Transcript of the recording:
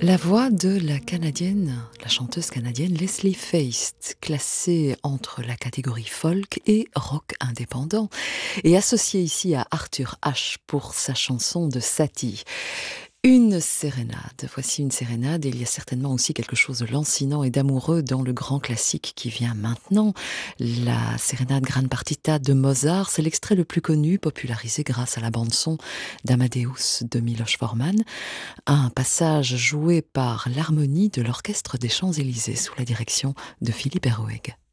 La voix de la chanteuse canadienne Leslie Feist, classée entre la catégorie folk et rock indépendant, et associée ici à Arthur Ashe pour sa chanson de Satie. Une sérénade, voici une sérénade, et il y a certainement aussi quelque chose de lancinant et d'amoureux dans le grand classique qui vient maintenant. La sérénade Gran Partita de Mozart, c'est l'extrait le plus connu, popularisé grâce à la bande-son d'Amadeus de Miloš Forman, un passage joué par l'harmonie de l'Orchestre des Champs-Élysées sous la direction de Philippe Herweg.